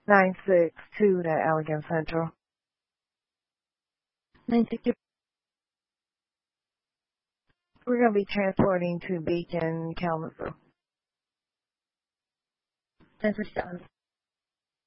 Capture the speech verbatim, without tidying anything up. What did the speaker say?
nine six two to Allegan Central. nine six two. We're going to be transporting to Beacon, Kalamazoo. ten forty-seven.